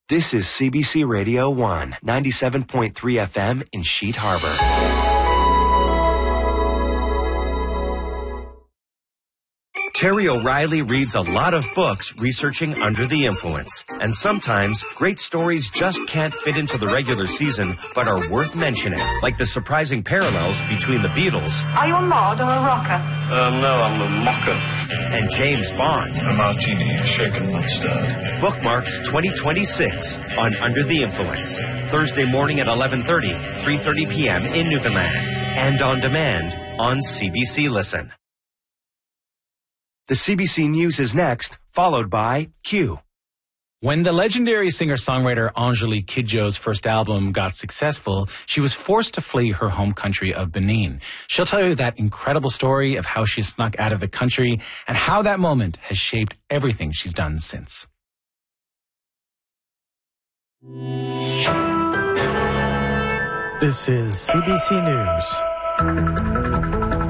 This is CBC Radio 1, 97.3 FM in Sheet Harbor. Terry O'Reilly reads a lot of books researching Under the Influence. And sometimes, great stories just can't fit into the regular season, but are worth mentioning. Like the surprising parallels between the Beatles. Are you a mod or a rocker? No, I'm a mocker. And James Bond. A martini, shaken not stirred. Bookmarks 2026 on Under the Influence. Thursday morning at 11:30, 3:30 p.m. in Newfoundland. And on demand on CBC Listen. The CBC News is next, followed by Q. When the legendary singer-songwriter Angélique Kidjo's first album got successful, she was forced to flee her home country of Benin. She'll tell you that incredible story of how she snuck out of the country and how that moment has shaped everything she's done since. This is CBC News.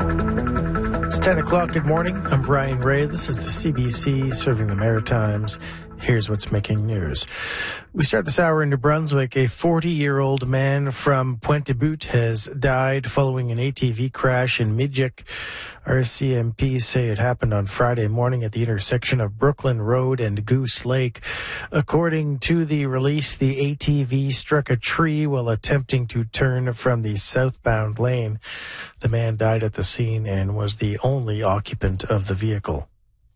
It's 10 o'clock. Good morning. I'm Brian Ray. This is the CBC serving the Maritimes. Here's what's making news. We start this hour in New Brunswick. A 40-year-old man from Pointe-à-Bout has died following an ATV crash in Midgik. RCMP say it happened on Friday morning at the intersection of Brooklyn Road and Goose Lake. According to the release, the ATV struck a tree while attempting to turn from the southbound lane. The man died at the scene and was the only occupant of the vehicle.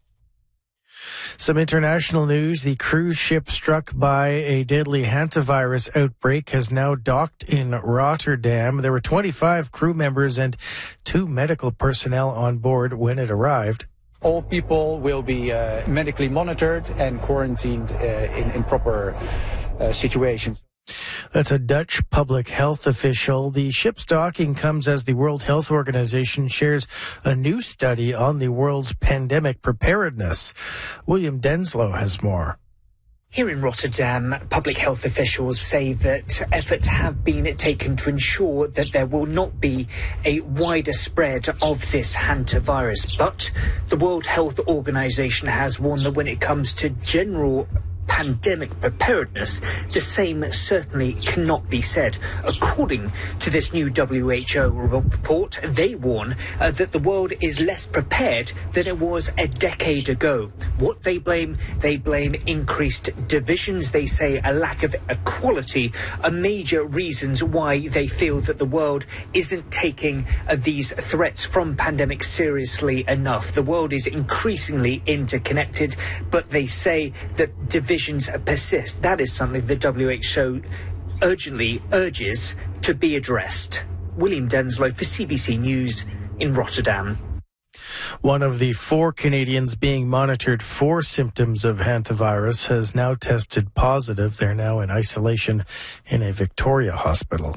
Some international news. The cruise ship struck by a deadly hantavirus outbreak has now docked in Rotterdam. There were 25 crew members and 2 medical personnel on board when it arrived. All people will be medically monitored and quarantined in proper situations. That's a Dutch public health official. The ship's docking comes as the World Health Organization shares a new study on the world's pandemic preparedness. William Denslow has more. Here in Rotterdam, public health officials say that efforts have been taken to ensure that there will not be a wider spread of this hantavirus. But the World Health Organization has warned that when it comes to general pandemic preparedness, the same certainly cannot be said. According to this new WHO report, they warn that the world is less prepared than it was a decade ago. What they blame increased divisions. They say a lack of equality are major reasons why they feel that the world isn't taking these threats from pandemics seriously enough. The world is increasingly interconnected, but they say that divisions persist. That is something the WHO urgently urges to be addressed. William Denslow for CBC News in Rotterdam. One of the 4 Canadians being monitored for symptoms of hantavirus has now tested positive. They're now in isolation in a Victoria hospital.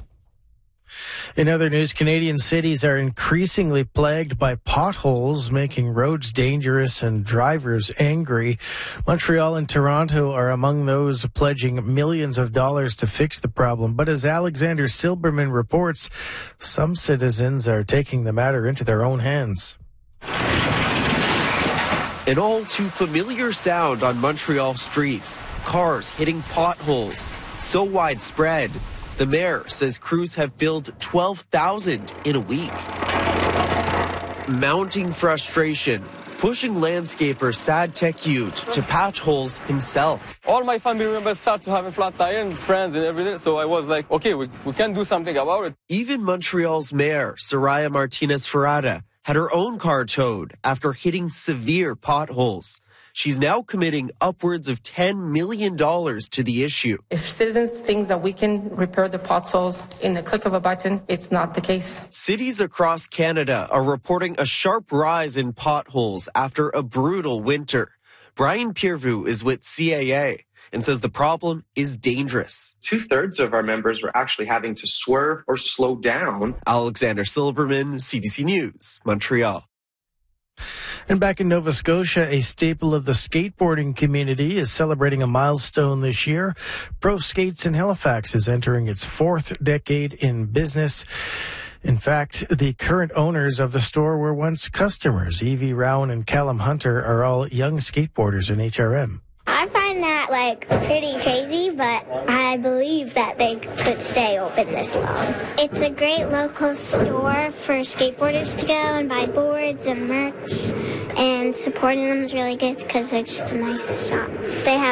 In other news, Canadian cities are increasingly plagued by potholes, making roads dangerous and drivers angry. Montreal and Toronto are among those pledging millions of dollars to fix the problem. But as Alexander Silberman reports, some citizens are taking the matter into their own hands. An all too familiar sound on Montreal streets. Cars hitting potholes. So widespread. The mayor says crews have filled 12,000 in a week. Mounting frustration, pushing landscaper Sad Tekyut to patch holes himself. All my family members start to have a flat tire and friends and everything, so I was like, okay, we can do something about it. Even Montreal's mayor, Soraya Martinez Ferrada, had her own car towed after hitting severe potholes. She's now committing upwards of $10 million to the issue. If citizens think that we can repair the potholes in the click of a button, it's not the case. Cities across Canada are reporting a sharp rise in potholes after a brutal winter. Brian Piervu is with CAA and says the problem is dangerous. 2/3 of our members were actually having to swerve or slow down. Alexander Silberman, CBC News, Montreal. And back in Nova Scotia, a staple of the skateboarding community is celebrating a milestone this year. Pro Skates in Halifax is entering its 4th decade in business. In fact, the current owners of the store were once customers. Evie Rowan and Callum Hunter are all young skateboarders in HRM. I find at like pretty crazy, but I believe that they could stay open this long. It's a great local store for skateboarders to go and buy boards and merch, and supporting them is really good because they're just a nice shop. They have